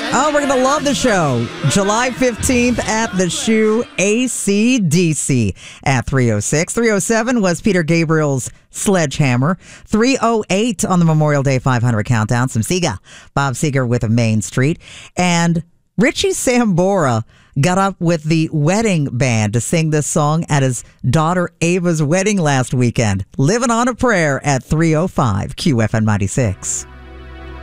Oh, we're going to love the show. July 15th at the Shoe, AC/DC at 3:06. 3:07 was Peter Gabriel's Sledgehammer. 3:08 on the Memorial Day 500 countdown. Some Seeger. Bob Seger with a Main Street. And Richie Sambora got up with the wedding band to sing this song at his daughter Ava's wedding last weekend. Living on a Prayer at 3:05 QFN 96.